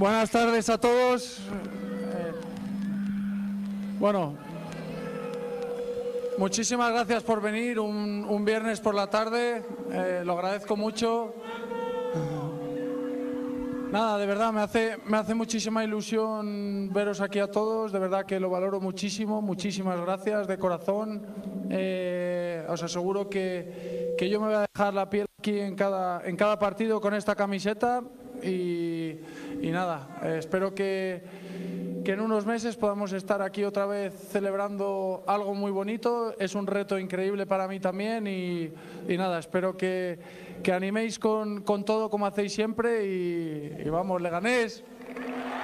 Buenas tardes a todos. Bueno, muchísimas gracias por venir un viernes por la tarde. Lo agradezco mucho. Nada, de verdad, me hace muchísima ilusión veros aquí a todos. De verdad que lo valoro muchísimo. Muchísimas gracias de corazón. Os aseguro que yo me voy a dejar la piel aquí en cada partido con esta camiseta. Y nada, espero que en unos meses podamos estar aquí otra vez celebrando algo muy bonito. Es un reto increíble para mí también y nada, espero que animéis con todo como hacéis siempre y vamos, Leganés.